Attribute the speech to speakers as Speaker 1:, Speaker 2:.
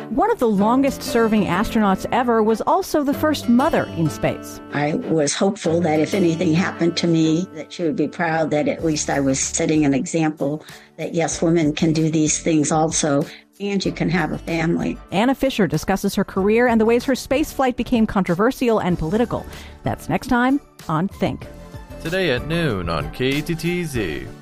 Speaker 1: One of the longest-serving astronauts ever was also the first mother in space.
Speaker 2: I was hopeful that if anything happened to me, that she would be proud that at least I was setting an example that, yes, women can do these things also, and you can have a family.
Speaker 1: Anna Fisher discusses her career and the ways her spaceflight became controversial and political. That's next time on Think.
Speaker 3: Today at noon on KTTZ.